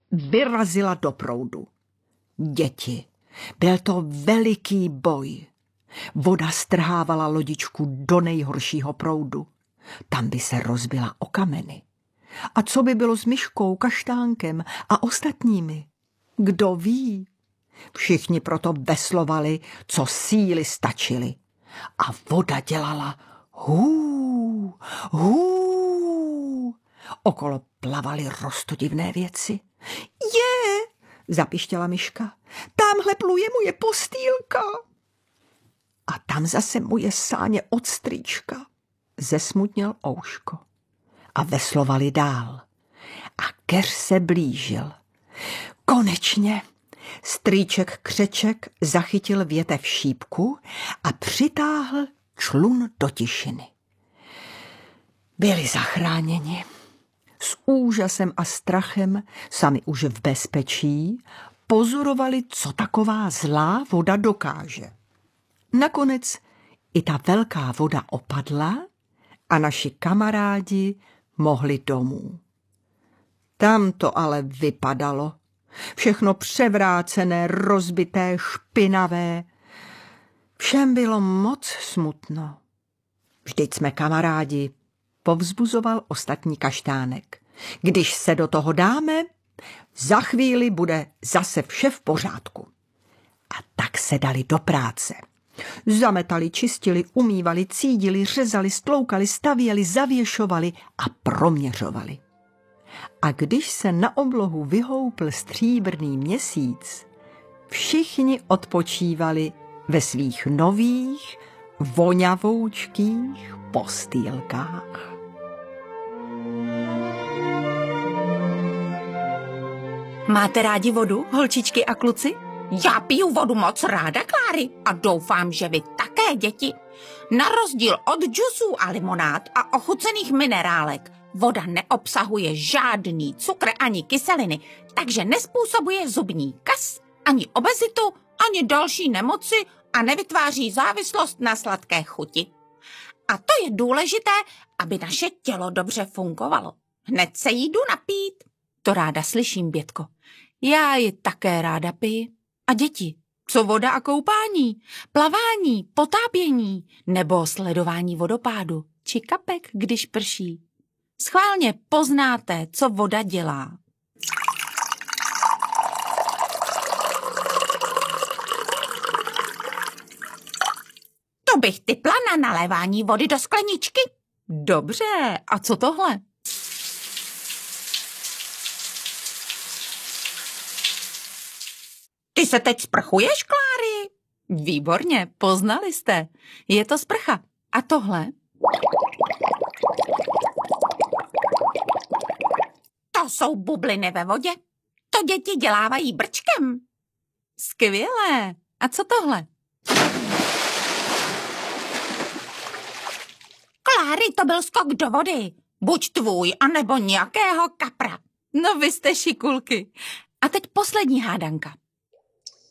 vyrazila do proudu. Děti, byl to veliký boj. Voda strhávala lodičku do nejhoršího proudu. Tam by se rozbila o kameny. A co by bylo s Myškou, Kaštánkem a ostatními? Kdo ví? Všichni proto veslovali, co síly stačily. A voda dělala hů, hů. Okolo plavaly roztodivné věci. Je, zapištěla Myška, tamhle pluje moje postýlka. A tam zase moje sáně od strýčka, zesmutněl Ouško. A veslovali dál. A keř se blížil. Konečně strýček Křeček zachytil větev šípku a přitáhl člun do tišiny. Byli zachráněni. S úžasem a strachem, sami už v bezpečí, pozorovali, co taková zlá voda dokáže. Nakonec i ta velká voda opadla a naši kamarádi mohli domů. Tam to ale vypadalo. Všechno převrácené, rozbité, špinavé. Všem bylo moc smutno. Vždyť jsme kamarádi, povzbuzoval ostatní Kaštánek. Když se do toho dáme, za chvíli bude zase vše v pořádku. A tak se dali do práce. Zametali, čistili, umývali, cídili, řezali, stloukali, stavěli, zavěšovali a proměřovali. A když se na oblohu vyhoupl stříbrný měsíc, všichni odpočívali ve svých nových, voňavoučkých postýlkách. Máte rádi vodu, holčičky a kluci? Já piju vodu moc ráda, Kláry, a doufám, že vy také, děti. Na rozdíl od džusů a limonád a ochucených minerálek, voda neobsahuje žádný cukr ani kyseliny, takže nespůsobuje zubní kas, ani obezitu, ani další nemoci a nevytváří závislost na sladké chuti. A to je důležité, aby naše tělo dobře fungovalo. Hned se jí jdu napít. To ráda slyším, Bětko. Já ji také ráda piji. A děti, co voda a koupání, plavání, potápění nebo sledování vodopádu či kapek, když prší? Schválně poznáte, co voda dělá. To bych tipla na nalévání vody do skleničky. Dobře, a co tohle? Ty se teď sprchuješ, Kláry? Výborně, poznali jste. Je to sprcha. A tohle? To jsou bubliny ve vodě. To děti dělávají brčkem. Skvělé. A co tohle? Kláry, to byl skok do vody. Buď tvůj, anebo nějakého kapra. No vy jste šikulky. A teď poslední hádanka.